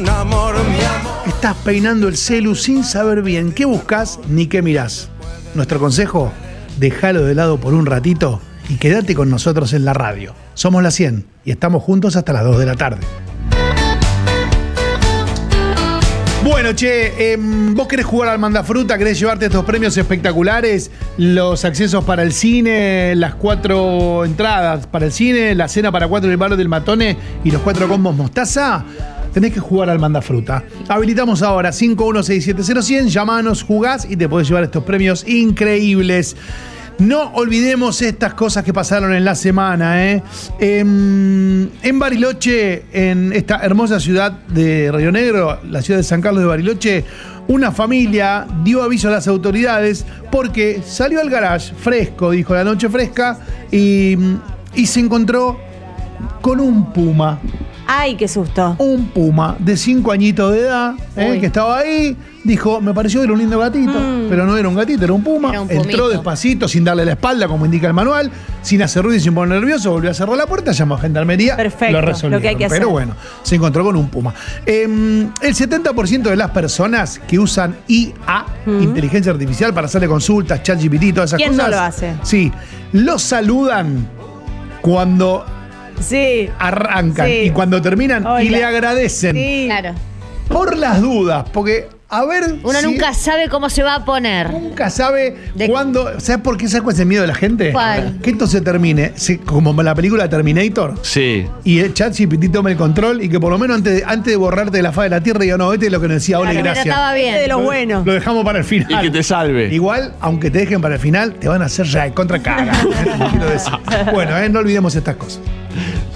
con amor, mi amor. Estás peinando el celu sin saber bien qué buscas ni qué mirás. Nuestro consejo, déjalo de lado por un ratito y quédate con nosotros en la radio. Somos la 100 y estamos juntos hasta las 2 de la tarde. Bueno, che, vos querés jugar al Mandafruta, querés llevarte estos premios espectaculares, los accesos para el cine, las 4 entradas para el cine, la cena para 4 del Bar del Matone y los 4 combos mostaza. Tenés que jugar al Mandafruta. Habilitamos ahora 51670100, llamanos, jugás y te podés llevar estos premios increíbles. No olvidemos estas cosas que pasaron en la semana, ¿eh? En Bariloche, en esta hermosa ciudad de Río Negro, la ciudad de San Carlos de Bariloche, una familia dio aviso a las autoridades porque salió al garage fresco, dijo la noche fresca, y se encontró con un puma. ¡Ay, qué susto! Un puma de 5 añitos de edad, que estaba ahí. Dijo, me pareció que era un lindo gatito, pero no era un gatito, era un puma. Era un Entró despacito, sin darle la espalda, como indica el manual, sin hacer ruido y sin poner nervioso, volvió a cerrar la puerta, llamó a Gendarmería, perfecto, lo resolvieron. lo que hay que hacer. Pero bueno, se encontró con un puma. El 70% de las personas que usan IA, inteligencia artificial, para hacerle consultas, ChatGPT, todas esas ¿Quién cosas. no lo hace? Sí, lo saludan cuando Sí. arrancan Sí. y cuando terminan Hola. y le agradecen. Sí. Claro. Por las dudas, porque a ver. Uno si- nunca sabe cómo se va a poner. Nunca sabe De- cuándo. ¿Sabes por qué? ¿Sabes cuál es el miedo de la gente? ¿Cuál? Que esto se termine, como en la película Terminator, Sí. y el ChatGPT tome el control y que por lo menos antes de borrarte de la faz de la tierra diga, no, este es lo que decía, ole, Claro, pero gracias. estaba bien. De lo bueno. Lo dejamos para el final. Y que te salve. Igual, aunque te dejen para el final, te van a hacer ya contra caga. Te quiero decir. Bueno, no olvidemos estas cosas.